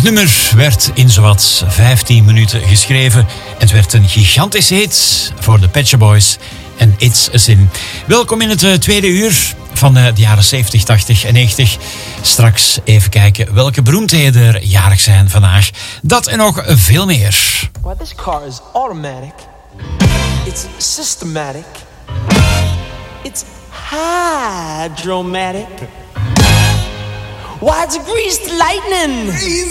Het nummer werd in zowat 15 minuten geschreven. En het werd een gigantische hit voor de Pet Shop Boys en It's a Sin. Welkom in het tweede uur van de jaren 70, 80 en 90. Straks even kijken welke beroemdheden er jarig zijn vandaag. Dat en nog veel meer. Well, this car is automatic. It's systematic. It's hydromatic. Why, it's greased lightning.